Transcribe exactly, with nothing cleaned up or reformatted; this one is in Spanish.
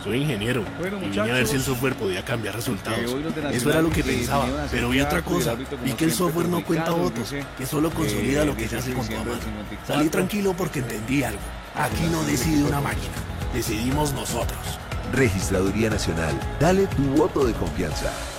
Soy ingeniero Bueno, y vine a ver si el muchachos, software podía cambiar resultados. eh, hoy los de Nacional Eso era lo que que pensaba, vinieron a pero vi otra acercar, y el cosa. árbitro, Vi como que el siempre, software no cuenta perjudicado, votos, dice, que solo consolida eh, lo que ya se dieciocho de contó a diciembre del mano. cincuenta y cuatro. Salí tranquilo porque entendí algo. Aquí no decide una máquina, decidimos nosotros. Registraduría Nacional. Dale tu voto de confianza.